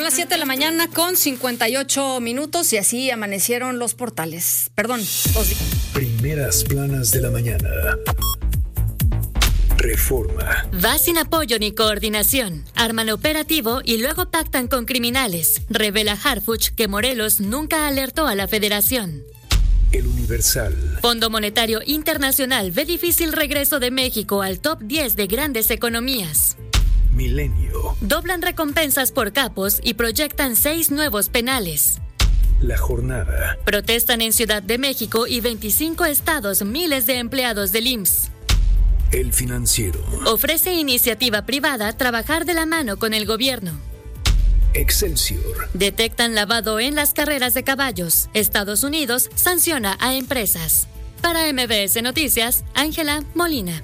Son las 7 de la mañana con 58 minutos y así amanecieron los portales. Perdón, los días. Primeras planas de la mañana. Reforma. Va sin apoyo ni coordinación. Arman operativo y luego pactan con criminales. Revela Harfuch que Morelos nunca alertó a la Federación. El Universal. Fondo Monetario Internacional ve difícil regreso de México al top 10 de grandes economías. Milenio. Doblan recompensas por capos y proyectan 6 nuevos penales. La Jornada. Protestan en Ciudad de México y 25 estados miles de empleados del IMSS. El Financiero. Ofrece iniciativa privada trabajar de la mano con el gobierno. Excelsior. Detectan lavado en las carreras de caballos. Estados Unidos sanciona a empresas. Para MBS Noticias, Ángela Molina.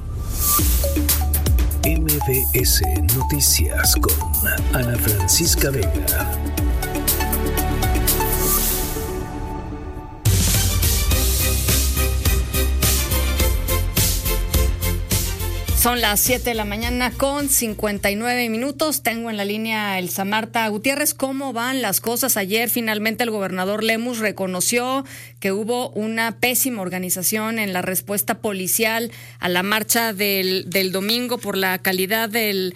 MBS Noticias con Ana Francisca Vega. Son las 7 de la mañana con 59 minutos. Tengo en la línea a Elsa Marta Gutiérrez. ¿Cómo van las cosas? Ayer finalmente el gobernador Lemus reconoció que hubo una pésima organización en la respuesta policial a la marcha del domingo por la calidad del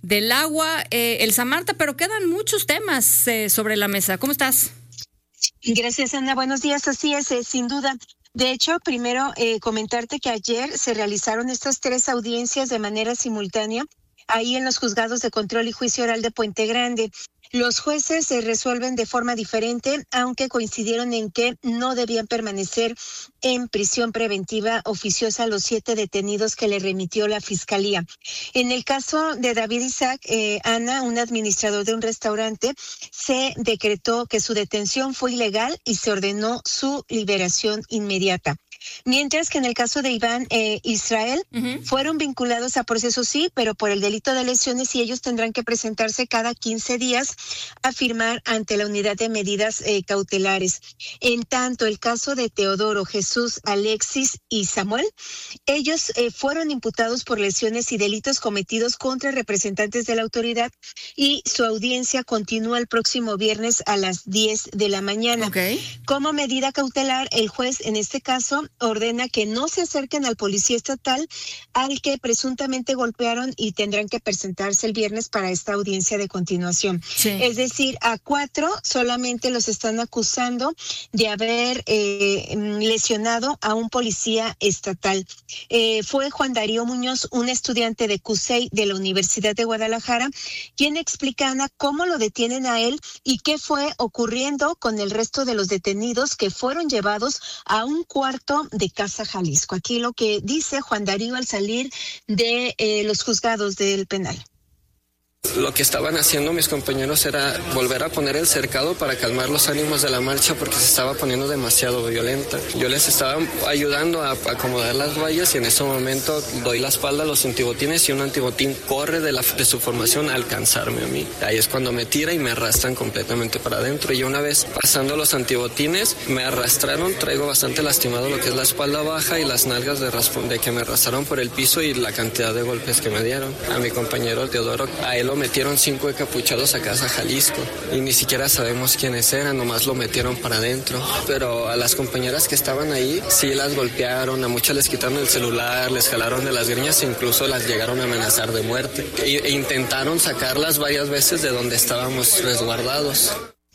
agua. Elsa Marta, pero quedan muchos temas sobre la mesa. ¿Cómo estás? Gracias, Ana. Buenos días. Así es, sin duda. De hecho, primero comentarte que ayer se realizaron estas 3 audiencias de manera simultánea ahí en los juzgados de control y juicio oral de Puente Grande. Los jueces se resuelven de forma diferente, aunque coincidieron en que no debían permanecer en prisión preventiva oficiosa los 7 detenidos que le remitió la Fiscalía. En el caso de David Isaac, Ana, un administrador de un restaurante, se decretó que su detención fue ilegal y se ordenó su liberación inmediata. Mientras que en el caso de Iván Israel, fueron vinculados a proceso, sí, pero por el delito de lesiones, y ellos tendrán que presentarse cada 15 días a firmar ante la unidad de medidas cautelares. En tanto, el caso de Teodoro, Jesús, Alexis y Samuel, ellos fueron imputados por lesiones y delitos cometidos contra representantes de la autoridad y su audiencia continúa el próximo viernes a las 10 de la mañana. Okay. Como medida cautelar, el juez en este caso ordena que no se acerquen al policía estatal al que presuntamente golpearon y tendrán que presentarse el viernes para esta audiencia de continuación. Sí. Es decir, a 4 solamente los están acusando de haber lesionado a un policía estatal. Fue Juan Darío Muñoz, un estudiante de CUSEI de la Universidad de Guadalajara, quien explica, Ana, cómo lo detienen a él y qué fue ocurriendo con el resto de los detenidos que fueron llevados a un cuarto de Casa Jalisco. Aquí lo que dice Juan Darío al salir de los juzgados del penal. Lo que estaban haciendo mis compañeros era volver a poner el cercado para calmar los ánimos de la marcha porque se estaba poniendo demasiado violenta. Yo les estaba ayudando a acomodar las vallas y en ese momento doy la espalda a los antibotines y un antibotín corre de su formación a alcanzarme a mí. Ahí es cuando me tira y me arrastran completamente para adentro. Y una vez pasando los antibotines, me arrastraron, traigo bastante lastimado lo que es la espalda baja y las nalgas de que me arrastraron por el piso y la cantidad de golpes que me dieron. A mi compañero Teodoro, a él lo metieron 5 encapuchados a Casa Jalisco y ni siquiera sabemos quiénes eran, nomás lo metieron para adentro. Pero a las compañeras que estaban ahí sí las golpearon, a muchas les quitaron el celular, les jalaron de las greñas e incluso las llegaron a amenazar de muerte. E intentaron sacarlas varias veces de donde estábamos resguardados.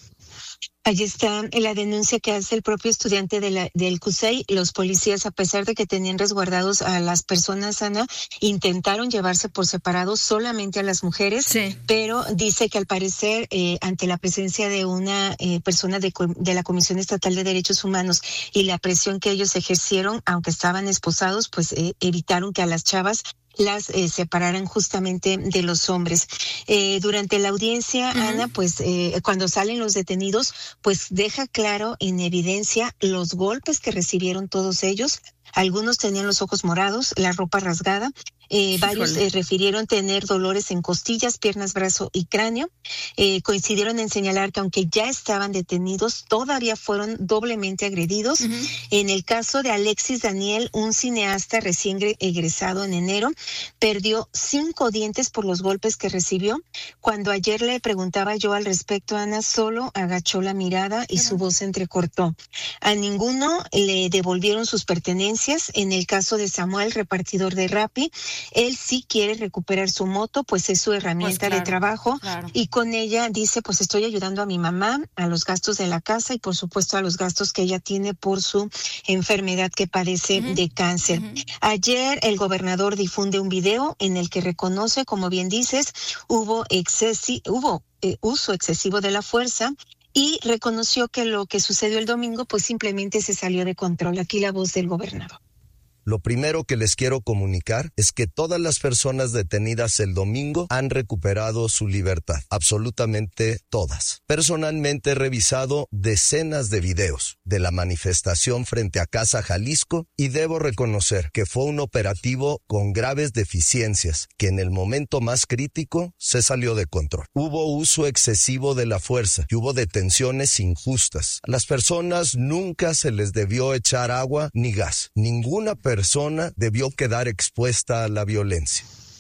Allí está la denuncia que hace el propio estudiante del CUSEI. Los policías, a pesar de que tenían resguardados a las personas, Ana, intentaron llevarse por separado solamente a las mujeres, sí. Pero dice que al parecer, ante la presencia de una persona de la Comisión Estatal de Derechos Humanos y la presión que ellos ejercieron, aunque estaban esposados, pues evitaron que a las chavas las separaran justamente de los hombres. Durante la audiencia, Ana, pues cuando salen los detenidos, pues deja claro en evidencia los golpes que recibieron todos ellos. Algunos tenían los ojos morados, la ropa rasgada. Varios refirieron tener dolores en costillas, piernas, brazo y cráneo. Coincidieron en señalar que aunque ya estaban detenidos, todavía fueron doblemente agredidos. En el caso de Alexis Daniel, un cineasta recién egresado en enero, perdió 5 dientes por los golpes que recibió. Cuando ayer le preguntaba yo al respecto, Ana solo agachó la mirada y su voz se entrecortó. A ninguno le devolvieron sus pertenencias. En el caso de Samuel, repartidor de Rappi, él sí quiere recuperar su moto, pues es su herramienta de trabajo, y con ella dice, pues estoy ayudando a mi mamá, a los gastos de la casa y por supuesto a los gastos que ella tiene por su enfermedad que padece de cáncer. Ayer el gobernador difunde un video en el que reconoce, como bien dices, hubo uso excesivo de la fuerza, y reconoció que lo que sucedió el domingo pues simplemente se salió de control. Aquí la voz del gobernador. Lo primero que les quiero comunicar es que todas las personas detenidas el domingo han recuperado su libertad, absolutamente todas. Personalmente he revisado decenas de videos de la manifestación frente a Casa Jalisco y debo reconocer que fue un operativo con graves deficiencias que en el momento más crítico se salió de control. Hubo uso excesivo de la fuerza y hubo detenciones injustas. A las personas nunca se les debió echar agua ni gas. Ninguna persona debió quedar expuesta a la violencia.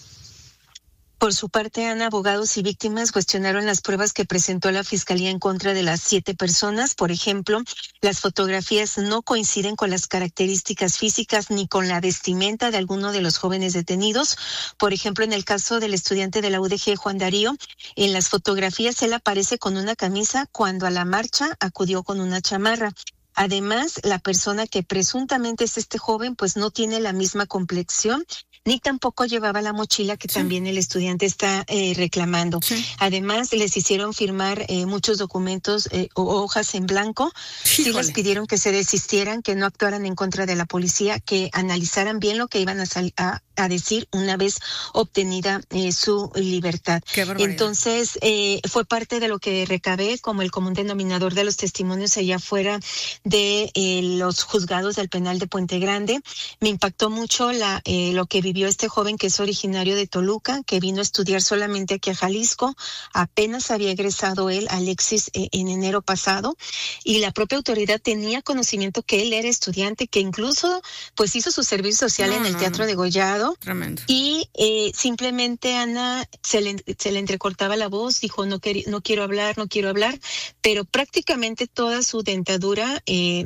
Por su parte, Ana, abogados y víctimas cuestionaron las pruebas que presentó la Fiscalía en contra de las 7 personas. Por ejemplo, las fotografías no coinciden con las características físicas ni con la vestimenta de alguno de los jóvenes detenidos. Por ejemplo, en el caso del estudiante de la UDG, Juan Darío, en las fotografías él aparece con una camisa cuando a la marcha acudió con una chamarra. Además, la persona que presuntamente es este joven, pues no tiene la misma complexión, ni tampoco llevaba la mochila que también el estudiante está reclamando. Además, les hicieron firmar muchos documentos o hojas en blanco. Sí les pidieron que se desistieran, que no actuaran en contra de la policía, que analizaran bien lo que iban a decir una vez obtenida su libertad. Entonces, fue parte de lo que recabé como el común denominador de los testimonios allá afuera de los juzgados del penal de Puente Grande. Me impactó mucho lo que vivió este joven que es originario de Toluca, que vino a estudiar solamente aquí a Jalisco. Apenas había egresado él, Alexis, en enero pasado, y la propia autoridad tenía conocimiento que él era estudiante, que incluso pues hizo su servicio social en el Teatro Degollado. Tremendo. Y simplemente, Ana, se le entrecortaba la voz, dijo no quiero hablar, pero prácticamente toda su dentadura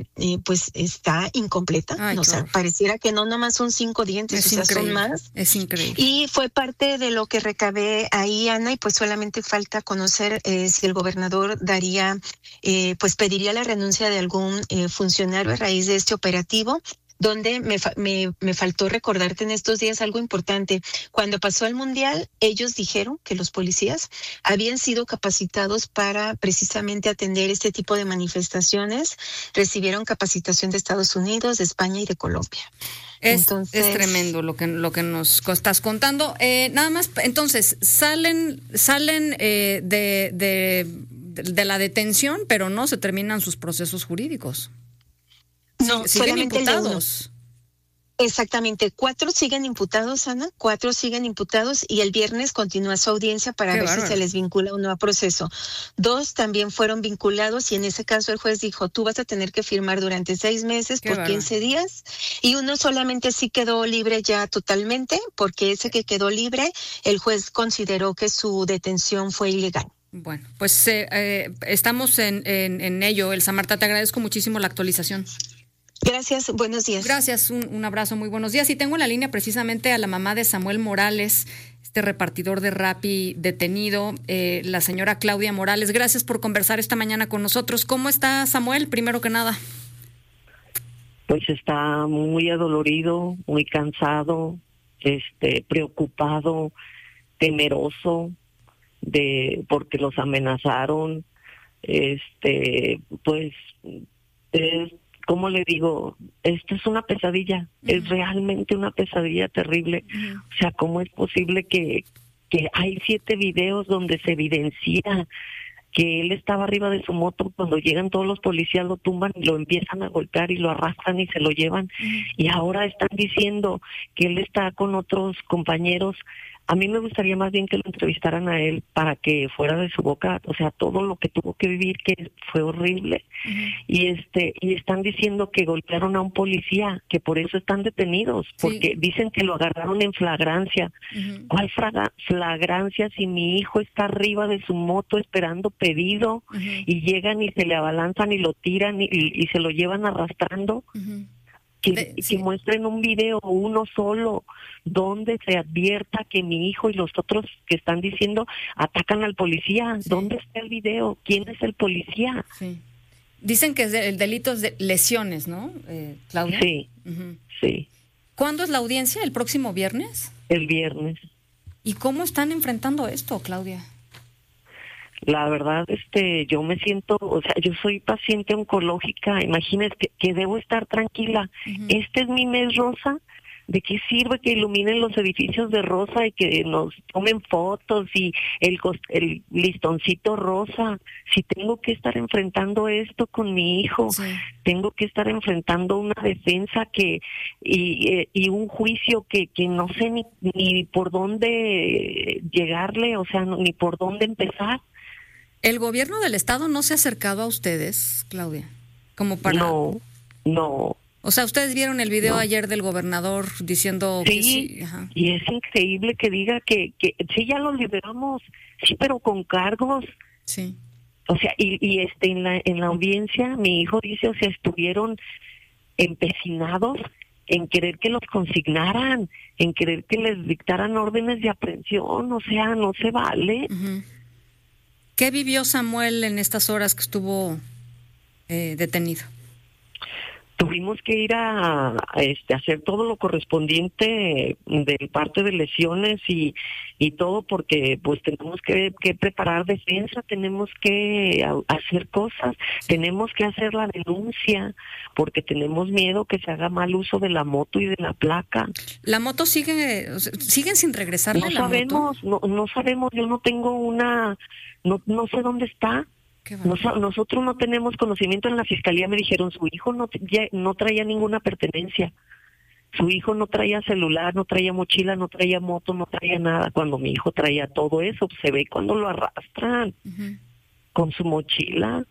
pues está incompleta. O sea, pareciera que no nomás son 5 dientes, son más. Es increíble. Y fue parte de lo que recabé ahí, Ana, y pues solamente falta conocer si el gobernador daría, pues pediría la renuncia de algún funcionario a raíz de este operativo. Donde me faltó recordarte en estos días algo importante. Cuando pasó el Mundial, ellos dijeron que los policías habían sido capacitados para precisamente atender este tipo de manifestaciones. Recibieron capacitación de Estados Unidos, de España y de Colombia. Es tremendo lo que nos estás contando. Nada más, entonces, salen de la detención, pero no se terminan sus procesos jurídicos. No, siguen imputados. Exactamente, 4 siguen imputados, Ana, 4 siguen imputados y el viernes continúa su audiencia para ver si se les vincula o no a proceso. 2 también fueron vinculados y en ese caso el juez dijo, tú vas a tener que firmar durante 6 meses por 15 días y uno solamente sí quedó libre ya totalmente porque ese que quedó libre, el juez consideró que su detención fue ilegal. Bueno, pues estamos en ello. Elsa Marta, te agradezco muchísimo la actualización. Gracias, buenos días. Gracias, un abrazo, muy buenos días. Y tengo en la línea precisamente a la mamá de Samuel Morales, este repartidor de Rappi detenido, la señora Claudia Morales. Gracias por conversar esta mañana con nosotros. ¿Cómo está Samuel, primero que nada? Pues está muy adolorido, muy cansado, preocupado, temeroso porque los amenazaron, pues ¿cómo le digo? Esto es una pesadilla, es realmente una pesadilla terrible. O sea, ¿cómo es posible que hay 7 videos donde se evidencia que él estaba arriba de su moto, cuando llegan todos los policías lo tumban y lo empiezan a golpear y lo arrastran y se lo llevan, y ahora están diciendo que él está con otros compañeros. A mí me gustaría más bien que lo entrevistaran a él para que fuera de su boca, o sea, todo lo que tuvo que vivir, que fue horrible. Y están diciendo que golpearon a un policía, que por eso están detenidos, porque dicen que lo agarraron en flagrancia. ¿Cuál flagrancia si mi hijo está arriba de su moto esperando pedido y llegan y se le abalanzan y lo tiran y se lo llevan arrastrando? Que muestren un video, uno solo, donde se advierta que mi hijo y los otros que están diciendo atacan al policía. ¿Dónde está el video? ¿Quién es el policía? Dicen que el delito es de lesiones, ¿no, Claudia? Sí, sí. ¿Cuándo es la audiencia? ¿El próximo viernes? El viernes. ¿Y cómo están enfrentando esto, Claudia? La verdad, yo me siento, o sea, yo soy paciente oncológica, imagínate que debo estar tranquila. Este es mi mes rosa. ¿De qué sirve que iluminen los edificios de rosa y que nos tomen fotos y el listoncito rosa? Si tengo que estar enfrentando esto con mi hijo, tengo que estar enfrentando una defensa y un juicio que no sé ni por dónde llegarle, o sea, ni por dónde empezar. ¿El gobierno del estado no se ha acercado a ustedes, Claudia? Como para... No. O sea, ustedes vieron el video ayer del gobernador diciendo que sí. Ajá. Y es increíble que diga que sí, ya lo liberamos, sí, pero con cargos. Sí. O sea, y en la audiencia mi hijo dice, o sea, estuvieron empecinados en querer que los consignaran, en querer que les dictaran órdenes de aprehensión, o sea, no se vale. ¿Qué vivió Samuel en estas horas que estuvo detenido? Tuvimos que ir a hacer todo lo correspondiente de parte de lesiones y todo, porque pues tenemos que preparar defensa, tenemos que hacer cosas, tenemos que hacer la denuncia, porque tenemos miedo que se haga mal uso de la moto y de la placa. ¿La moto siguen sin regresarle la moto? No sabemos, yo no tengo no sé dónde está. Nosotros no tenemos conocimiento. En la fiscalía me dijeron, su hijo no traía ninguna pertenencia, su hijo no traía celular, no traía mochila, no traía moto, no traía nada, cuando mi hijo traía todo eso. Se ve cuando lo arrastran con su mochila.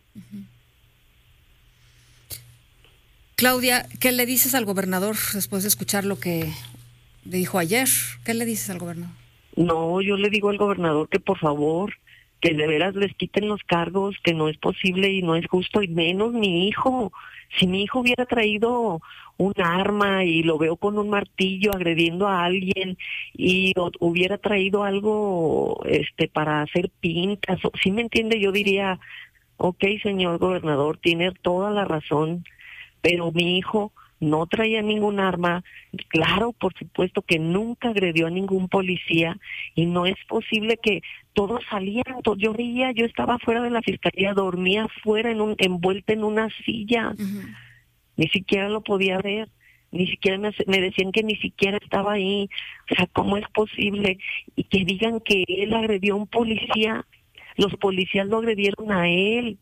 Claudia, ¿qué le dices al gobernador después de escuchar lo que le dijo ayer? ¿Qué le dices al gobernador? No, yo le digo al gobernador que por favor, que de veras les quiten los cargos, que no es posible y no es justo, y menos mi hijo. Si mi hijo hubiera traído un arma y lo veo con un martillo agrediendo a alguien y hubiera traído algo para hacer pintas, ¿sí me entiende? Yo diría, ok, señor gobernador, tiene toda la razón, pero mi hijo no traía ningún arma, claro, por supuesto que nunca agredió a ningún policía, y no es posible que todos salían. Yo veía, yo estaba fuera de la fiscalía, dormía afuera envuelta en una silla, ni siquiera lo podía ver, ni siquiera me decían que ni siquiera estaba ahí. O sea, ¿cómo es posible? Y que digan que él agredió a un policía, los policías lo agredieron a él.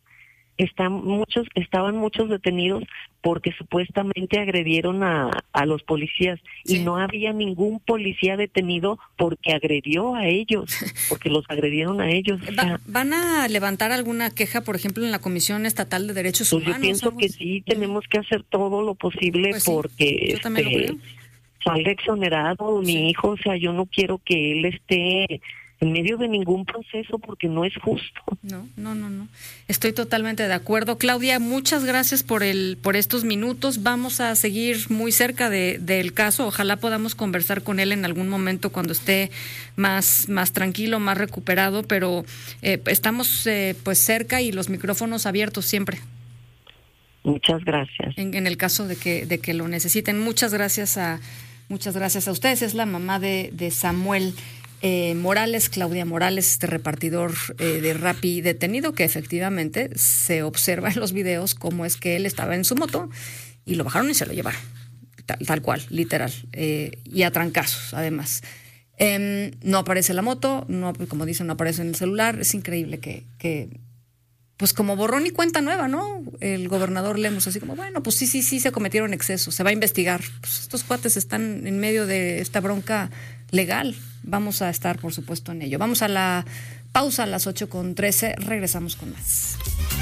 Estaban muchos detenidos porque supuestamente agredieron a los policías, y no había ningún policía detenido porque agredió a ellos, porque los agredieron a ellos. ¿Van a levantar alguna queja, por ejemplo, en la Comisión Estatal de Derechos Humanos? Yo pienso que sí, tenemos que hacer todo lo posible porque salga exonerado mi hijo. O sea, yo no quiero que él esté en medio de ningún proceso, porque no es justo. No. Estoy totalmente de acuerdo. Claudia, muchas gracias por estos minutos. Vamos a seguir muy cerca del caso. Ojalá podamos conversar con él en algún momento cuando esté más tranquilo, más recuperado, pero estamos pues cerca y los micrófonos abiertos siempre. Muchas gracias. En el caso de que lo necesiten. Muchas gracias a ustedes. Es la mamá de Samuel Morales, Claudia Morales, repartidor de Rappi detenido, que efectivamente se observa en los videos cómo es que él estaba en su moto y lo bajaron y se lo llevaron, tal cual, literal, y a trancazos además. No aparece la moto, no, como dicen, no aparece en el celular. Es increíble que pues como borrón y cuenta nueva, ¿no? El gobernador Lemus, así como, bueno, pues sí, se cometieron excesos, se va a investigar. Pues estos cuates están en medio de esta bronca legal. Vamos a estar, por supuesto, en ello. Vamos a la pausa a las 8:13, regresamos con más.